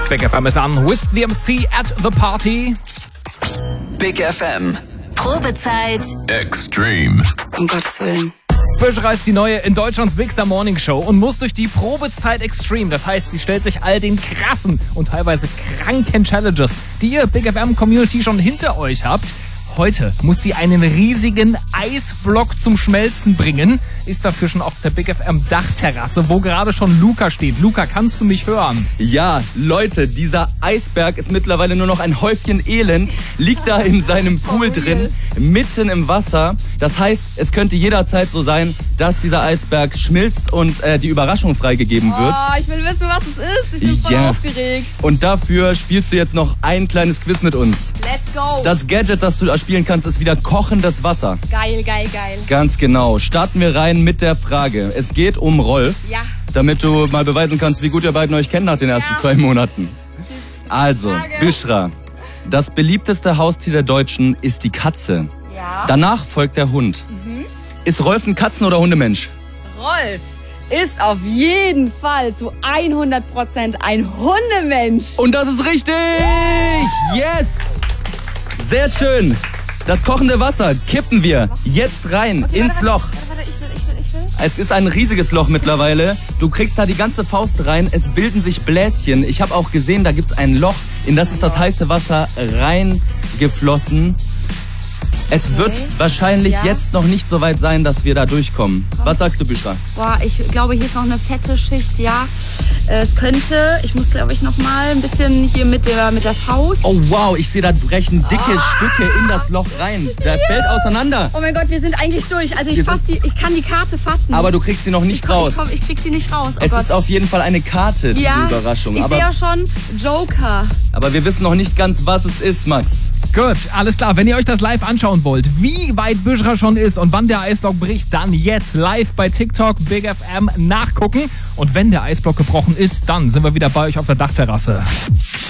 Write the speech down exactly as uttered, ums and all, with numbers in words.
Big F M ist an. With the M C at the party. Big F M. Probezeit Extreme. Um Gottes Willen. Büschra ist die neue in Deutschlands Big Star Morning Show und muss durch die Probezeit Extreme. Das heißt, sie stellt sich all den krassen und teilweise kranken Challenges, die ihr Big F M-Community schon hinter euch habt. Heute muss sie einen riesigen Eisblock zum Schmelzen bringen. Ist dafür schon auf der Big F M Dachterrasse, wo gerade schon Luca steht. Luca, kannst du mich hören? Ja, Leute, dieser Eisberg ist mittlerweile nur noch ein Häufchen Elend, liegt da in seinem Pool drin, mitten im Wasser. Das heißt, es könnte jederzeit so sein, dass dieser Eisberg schmilzt und äh, die Überraschung freigegeben wird. Oh, ich will wissen, was es ist. Ich bin voll Ja. aufgeregt. Und dafür spielst du jetzt noch ein kleines Quiz mit uns. Let's go. Das Gadget, das du da spielen kannst, ist wieder kochendes Wasser. geil, geil, geil. Ganz genau. Starten wir rein mit der Frage. Es geht um Rolf, Ja. damit du mal beweisen kannst, wie gut ihr beiden euch kennt nach den ersten Ja. zwei Monaten. Also, Frage. Büschra, das beliebteste Haustier der Deutschen ist die Katze. Ja. Danach folgt der Hund. Mhm. Ist Rolf ein Katzen- oder Hundemensch? Rolf ist auf jeden Fall zu hundert Prozent ein Hundemensch. Und das ist richtig! Yes! Sehr schön. Das kochende Wasser kippen wir jetzt rein Okay, ins warte, Loch. Warte, warte, ich will, ich will, ich will. Es ist ein riesiges Loch mittlerweile. Du kriegst da die ganze Faust rein. Es bilden sich Bläschen. Ich habe auch gesehen, da gibt's ein Loch. In das ist das heiße Wasser reingeflossen. Es wird wahrscheinlich Ja. jetzt noch nicht so weit sein, dass wir da durchkommen. Was sagst du, Büschra? Boah, ich glaube, hier ist noch eine fette Schicht, ja. Es könnte, ich muss glaube ich noch mal ein bisschen hier mit der, mit der Faust. Oh wow, ich sehe, da brechen dicke Stücke in das Loch rein. Der fällt auseinander. Oh mein Gott, wir sind eigentlich durch. Also ich, Wir fass die, ich kann die Karte fassen. Aber du kriegst sie noch nicht ich, komm, raus. ich, komm, ich krieg sie nicht raus. Oh Es Gott. ist auf jeden Fall eine Karte, diese ja, Überraschung. ich Aber, sehe ja schon Joker. aber wir wissen noch nicht ganz, was es ist, Max. Gut, alles klar. Wenn ihr euch das live anschauen wollt, wie weit Büschra schon ist und wann der Eisblock bricht, dann jetzt live bei TikTok Big F M nachgucken. Und wenn der Eisblock gebrochen ist, dann sind wir wieder bei euch auf der Dachterrasse.